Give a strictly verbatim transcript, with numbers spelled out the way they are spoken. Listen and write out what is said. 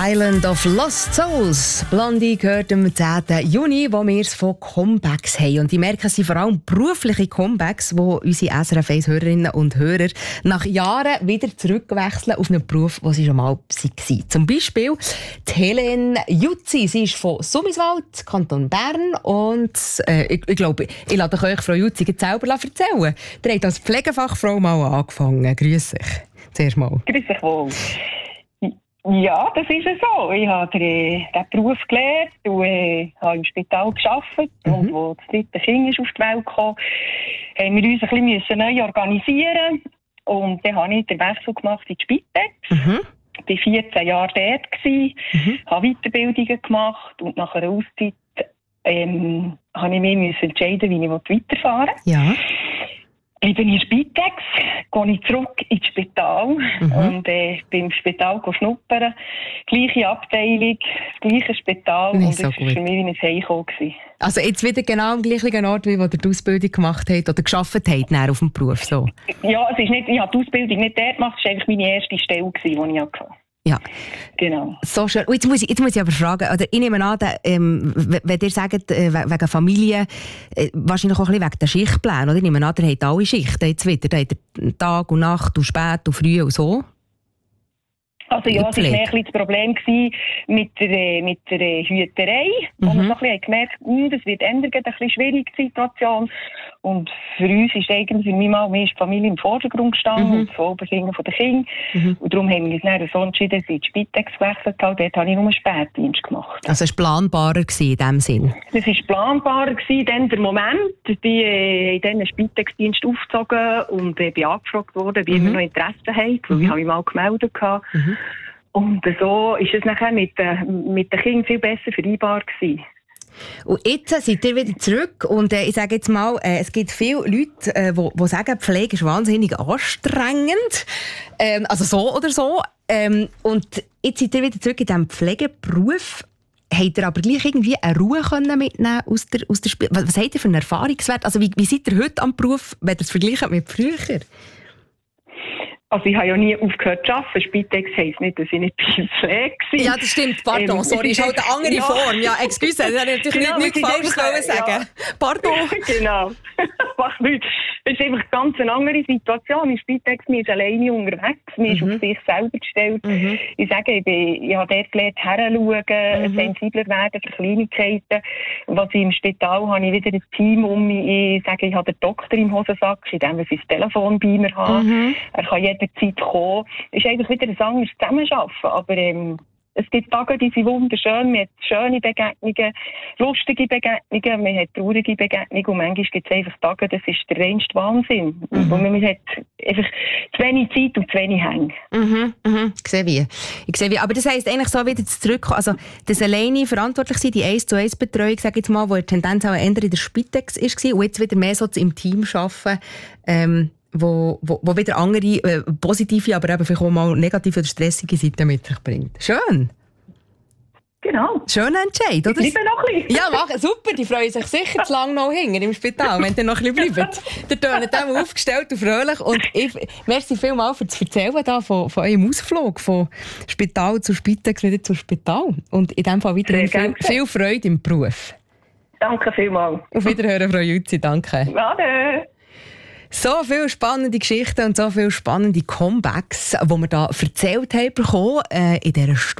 Island of Lost Souls. Blondie gehört am zehnten Juni, wo wir es von Comebacks haben. Und ich merke, es sind vor allem berufliche Comebacks, wo unsere S R F eins-Hörerinnen und Hörer nach Jahren wieder zurückwechseln auf einen Beruf, den sie schon mal waren. Zum Beispiel die Helene Jutzi. Sie ist von Summiswald, Kanton Bern. Und äh, ich, ich glaube, ich lasse euch Frau Jutzi selber erzählen. Ihr habt als Pflegefachfrau mal angefangen. Grüß dich. Zuerst mal. Grüß dich wohl. Ja, das ist es so. Ich habe den, den Beruf gelernt und äh, habe im Spital gearbeitet. Mhm. Und als das dritte Kind ist auf die Welt kam, haben wir uns ein bisschen neu organisieren. Und dann habe ich den Wechsel gemacht in die Spitex. Mhm. Ich war vierzehn Jahre dort, gewesen, mhm. habe Weiterbildungen gemacht und nach einer Auszeit ähm, habe ich mich entscheiden, wie ich weiterfahren will. Ja. Ich bin in der Spitex, gehe ich zurück ins Spital mhm. und äh, bin im Spital schnuppern. Gleiche Abteilung, das gleiche Spital. Nicht und so das war gut. für mich wie ein Heimkommen. Also jetzt wieder genau am gleichen Ort, wie wo ihr die Ausbildung gemacht habt oder gearbeitet habt auf dem Beruf? So. Ja, es ist nicht, ich habe die Ausbildung nicht dort gemacht, es war eigentlich meine erste Stelle, die ich hatte. Ja. Genau. So schön. Und jetzt, muss ich, jetzt muss ich aber fragen, oder ich nehme an, dass, ähm, wenn ihr sagt, äh, wegen Familie, äh, wahrscheinlich auch ein bisschen wegen der Schichtpläne, oder? Ich nehme an, ihr habt alle Schichten jetzt wieder. Da habt ihr Tag und Nacht und spät und früh und so. Also ja, es war mehr ein bisschen das Problem mit der, mit der Hüterei. Mhm. Und wir haben so gemerkt, mh, das wird ändern, ein bisschen schwierig, die Situation. Und für uns ist eigentlich für mich mal mehr die Familie im Vordergrund gestanden mhm. und das Wohlbefinden der Kinder. Mhm. Und darum haben wir uns dann so entschieden, dass ich in die Spitex gewechselt habe. Dort habe ich nur einen Spätdienst gemacht. Also es war planbarer in diesem Sinn? Es war planbarer gewesen, dann der Moment. Die äh, in diesen Spitex-Dienst aufgezogen und äh, bin angefragt worden, wie mhm. wir noch Interesse haben, weil mhm. ich habe mich mal gemeldet hatte. Mhm. Und so ist es nachher mit, äh, mit den Kindern viel besser vereinbar gewesen. Und jetzt seid ihr wieder zurück und äh, ich sage jetzt mal, äh, es gibt viele Leute, äh, die, die sagen, Pflege ist wahnsinnig anstrengend, ähm, also so oder so. Ähm, und jetzt seid ihr wieder zurück in diesem Pflegeberuf. Habt ihr aber gleich irgendwie eine Ruhe können mitnehmen aus der, aus der Spiel? Was, was habt ihr für einen Erfahrungswert? Also wie, wie seid ihr heute am Beruf, wenn ihr es vergleicht mit früher? Also ich habe ja nie aufgehört zu arbeiten. Spitex heisst nicht, dass ich nicht bei der Pflege war. Ja, das stimmt. Pardon, ähm, sorry, ist halt eine andere ja. Form. Ja, excuse, das hätte ich natürlich genau, nicht falsch wollen sagen. Ja. Pardon. Genau. Macht nichts. Es ist einfach eine ganz andere Situation. In Spitex, man ist alleine unterwegs. Man ist mhm. auf sich selber gestellt. Mhm. Ich sage, ich, bin, ich habe dort gelernt, heranschauen, mhm. sensibler werden für Kleinigkeiten. Was ich im Spital habe, ich wieder ein Team um mich. Ich sage, ich habe den Doktor im Hosensack, indem ich sein Telefon bei mir habe. Mhm. Er kann jederzeit kommen. Es ist einfach wieder ein anderes Zusammenarbeiten. Aber ähm, es gibt Tage, die sind wunderschön. Man hat schöne Begegnungen, lustige Begegnungen, man hat traurige Begegnungen und manchmal gibt es einfach Tage, das ist der reinste Wahnsinn. Mhm. Und man hat einfach zu wenig Zeit und zu wenig Hänge. Mhm, mhm. Ich sehe wie. Ich sehe wie. Aber das heisst eigentlich so wieder zurückkommen, also das alleine verantwortlich sein, die eins zu eins Betreuung, sage ich jetzt mal, wo die Tendenz auch eher in der Spitex war und jetzt wieder mehr so im Team arbeiten, ähm, Wo, wo, wo wieder andere äh, positive, aber eben vielleicht auch mal negative oder stressige Seiten mit sich bringt. Schön. Genau. Schöner Entscheid, oder? Ich bleibe noch ein bisschen. Ja, mach, super. Die freuen sich sicher zu lange noch hinten im Spital, wenn ihr noch ein bisschen bleibt. Der Ton hat immer aufgestellt und fröhlich. Und ich, merci vielmals für das Erzählen da von, von eurem Ausflug von Spital zu Spitex, wieder zu Spital. Und in diesem Fall weiterhin viel, viel Freude im Beruf. Danke vielmals. Auf Wiederhören, Frau Jutzi. Danke. Ade. So viele spannende Geschichten und so viele spannende Comebacks, die wir da erzählt haben bekommen, äh, in dieser Stunde.